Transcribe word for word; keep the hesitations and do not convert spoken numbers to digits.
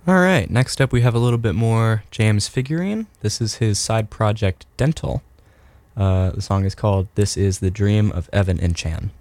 All right, next up we have a little bit more James Figurine. This is his side project Dental. Uh, the song is called This Is the Dream of Evan and Chan.